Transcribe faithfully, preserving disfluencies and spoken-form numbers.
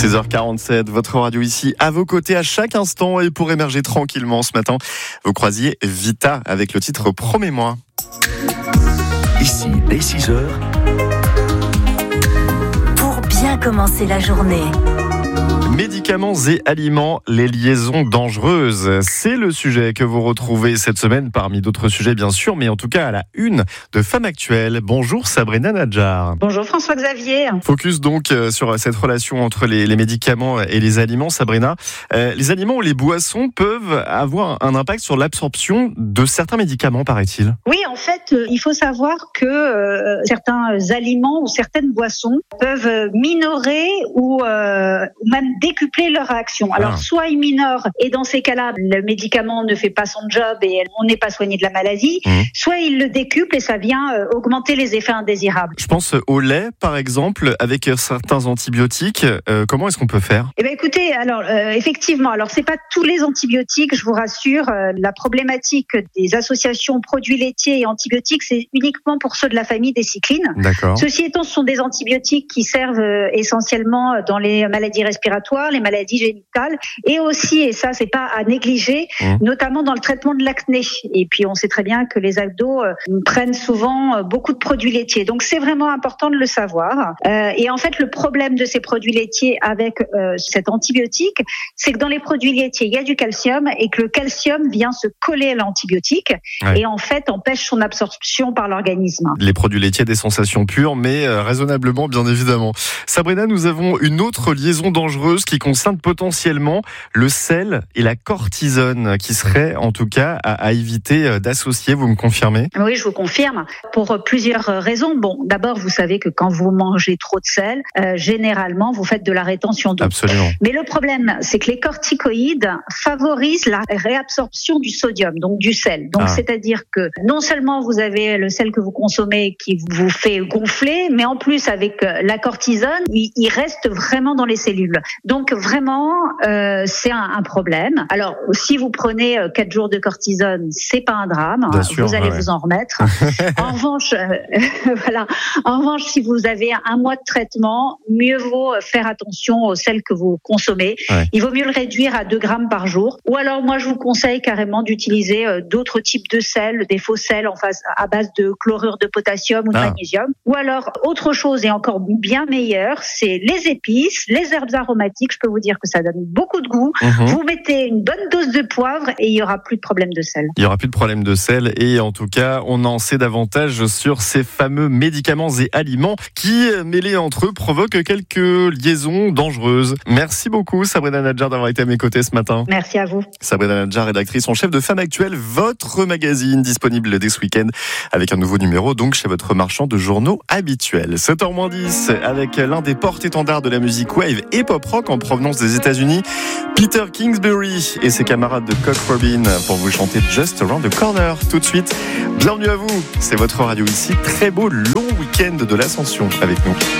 seize heures quarante-sept, votre radio ici à vos côtés à chaque instant. Et pour émerger tranquillement ce matin, vous croisiez Vita avec le titre Promets-moi. Ici, dès six heures. Pour bien commencer la journée. Médicaments et aliments, les liaisons dangereuses. C'est le sujet que vous retrouvez cette semaine parmi d'autres sujets bien sûr, mais en tout cas à la une de Femmes Actuelles. Bonjour Sabrina Nadjar. Bonjour François-Xavier. Focus donc sur cette relation entre les, les médicaments et les aliments, Sabrina. Euh, les aliments ou les boissons peuvent avoir un impact sur l'absorption de certains médicaments, paraît-il. Oui, en fait, il faut savoir que euh, certains aliments ou certaines boissons peuvent minorer ou euh, même décupler leur réaction. Alors, ah. soit ils minorent, et dans ces cas-là, le médicament ne fait pas son job et on n'est pas soigné de la maladie, mmh. soit ils le décuplent et ça vient euh, augmenter les effets indésirables. Je pense au lait, par exemple, avec certains antibiotiques. Euh, comment est-ce qu'on peut faire ? Eh bien, écoutez, alors, euh, effectivement, alors, c'est pas tous les antibiotiques, je vous rassure. Euh, la problématique des associations produits laitiers et antibiotiques, c'est uniquement pour ceux de la famille des cyclines. D'accord. Ceci étant, ce sont des antibiotiques qui servent euh, essentiellement dans les maladies respiratoires, les maladies génitales, et aussi, et ça c'est pas à négliger, mmh. notamment dans le traitement de l'acné. Et puis on sait très bien que les ados euh, prennent souvent euh, beaucoup de produits laitiers. Donc c'est vraiment important de le savoir. Euh, et en fait, le problème de ces produits laitiers avec euh, cet antibiotique, c'est que dans les produits laitiers, il y a du calcium et que le calcium vient se coller à l'antibiotique ouais. et en fait empêche son absorption par l'organisme. Les produits laitiers, des sensations pures, mais euh, raisonnablement, bien évidemment. Sabrina, nous avons une autre liaison dangereuse qui concerne potentiellement le sel et la cortisone, qui serait en tout cas à, à éviter d'associer, vous me confirmez ? Oui, je vous confirme, pour plusieurs raisons. Bon, d'abord, vous savez que quand vous mangez trop de sel, euh, généralement, vous faites de la rétention d'eau. Absolument. Mais le problème, c'est que les corticoïdes favorisent la réabsorption du sodium, donc du sel. Donc, ah. c'est-à-dire que non seulement vous avez le sel que vous consommez qui vous fait gonfler, mais en plus, avec la cortisone, il, il reste vraiment dans les cellules. Donc vraiment, euh, c'est un, un problème. Alors, si vous prenez euh, quatre jours de cortisone, c'est pas un drame. Bien sûr, vous allez ouais. vous en remettre. En revanche, euh, voilà. En revanche, si vous avez un mois de traitement, mieux vaut faire attention au sel que vous consommez. Ouais. Il vaut mieux le réduire à deux grammes par jour. Ou alors, moi, je vous conseille carrément d'utiliser euh, d'autres types de sels, des faux sels en face, à base de chlorure de potassium ou de ah. magnésium. Ou alors, autre chose et encore bien meilleure, c'est les épices, les herbes aromatiques. Je peux vous dire que ça donne beaucoup de goût. Mmh. Vous mettez une bonne dose de poivre et il n'y aura plus de problème de sel. Il n'y aura plus de problème de sel et en tout cas, on en sait davantage sur ces fameux médicaments et aliments qui, mêlés entre eux, provoquent quelques liaisons dangereuses. Merci beaucoup Sabrina Nadjar d'avoir été à mes côtés ce matin. Merci à vous. Sabrina Nadjar, rédactrice en chef de Femmes Actuelles, votre magazine disponible dès ce week-end avec un nouveau numéro donc chez votre marchand de journaux habituel. sept heures moins dix avec l'un des porte-étendards de la musique wave et pop rock en provenance des États-Unis, Peter Kingsbury et ses camarades de Cock Robin pour vous chanter Just Around the Corner. Tout de suite, bienvenue à vous, c'est votre radio ici, très beau long week-end de l'Ascension avec nous.